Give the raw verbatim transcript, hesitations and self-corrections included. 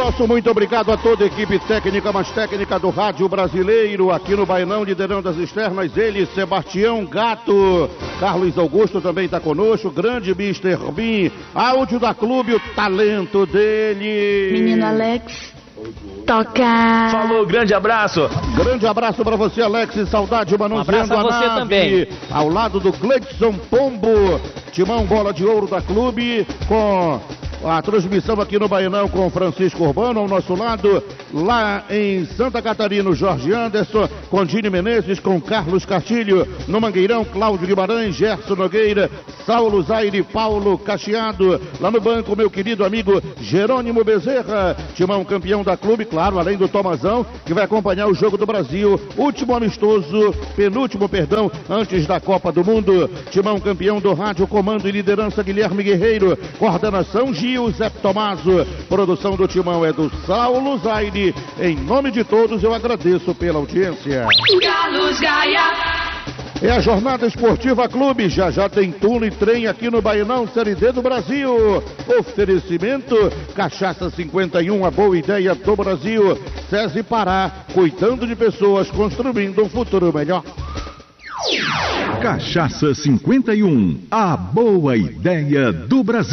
Nosso muito obrigado a toda a equipe técnica, mais técnica do rádio brasileiro, aqui no Bainão, liderando as externas, ele, Sebastião Gato, Carlos Augusto também está conosco, grande mister Bean, áudio da clube, o talento dele. Menino Alex, toca. Falou, grande abraço. Grande abraço para você, Alex, saudade, manuseando um abraço a você nave, também. ao lado do Gleidson Pombo, Timão Bola de Ouro da clube, com a transmissão aqui no Bainão com Francisco Urbano, ao nosso lado, lá em Santa Catarina, Jorge Anderson, com Dini Menezes, com Carlos Castilho, no Mangueirão, Cláudio Guimarães, Gerson Nogueira, Saulo Zaire, Paulo Cacheado, lá no banco, meu querido amigo Jerônimo Bezerra, Timão campeão da clube, claro, além do Tomazão, que vai acompanhar o jogo do Brasil, último amistoso, penúltimo, perdão, antes da Copa do Mundo. Timão campeão do rádio, comando e liderança Guilherme Guerreiro, coordenação Gil Zé Tomaso, produção do Timão é do Saulo Zaire. Em nome de todos eu agradeço pela audiência. Carlos Gaia. É a Jornada Esportiva Clube, já já tem túnel e trem aqui no Bainão, Série D do Brasil. Oferecimento, Cachaça cinquenta e um, a boa ideia do Brasil. SESI Pará, cuidando de pessoas, construindo um futuro melhor. Cachaça cinquenta e um, a boa ideia do Brasil.